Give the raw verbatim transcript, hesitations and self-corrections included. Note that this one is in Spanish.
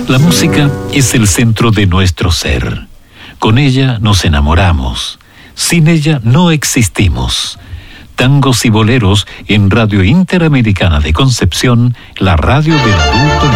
La música es el centro de nuestro ser. Con ella nos enamoramos. Sin ella no existimos. Tangos y boleros en Radio Interamericana de Concepción, la radio del adulto.